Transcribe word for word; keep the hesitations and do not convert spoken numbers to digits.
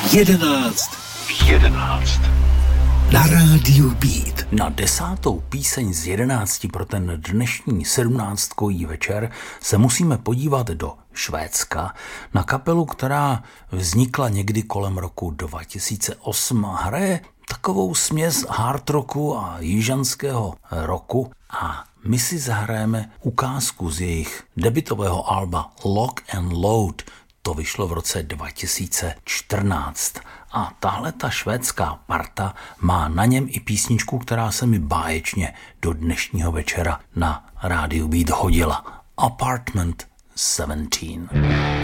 Jedenáct. Jedenáct. Na rádiu Beat. Na desátou píseň z jedenácti pro ten dnešní sedmnáctkový večer se musíme podívat do Švédska na kapelu, která vznikla někdy kolem roku dva tisíce osm a hraje takovou směs hard rocku a jižanského rocku a my si zahrajeme ukázku z jejich debutového alba Lock and Load. To vyšlo v roce dva tisíce čtrnáct a tahle ta švédská parta má na něm i písničku, která se mi báječně do dnešního večera na rádiu Beat hodila. Apartment sedmnáct.